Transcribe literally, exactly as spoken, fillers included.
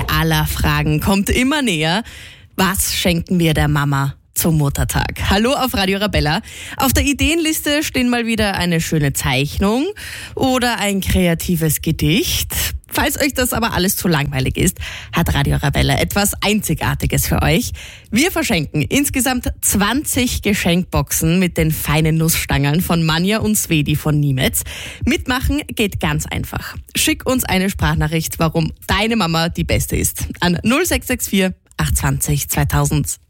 aller Fragen kommt immer näher. Was schenken wir der Mama zum Muttertag? Hallo auf Radio Arabella. Auf der Ideenliste stehen mal wieder eine schöne Zeichnung oder ein kreatives Gedicht. Falls euch das aber alles zu langweilig ist, hat Radio Arabella etwas Einzigartiges für euch. Wir verschenken insgesamt zwanzig Geschenkboxen mit den feinen Nussstangeln von Manja und Svedi von Niemetz. Mitmachen geht ganz einfach. Schick uns eine Sprachnachricht, warum deine Mama die Beste ist. An null sechs sechs vier acht zwei null zweitausend.